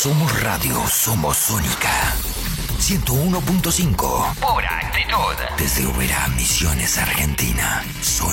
Somos Radio, somos Sónica. 101.5. Pura actitud. Desde Oberá, Misiones, Argentina.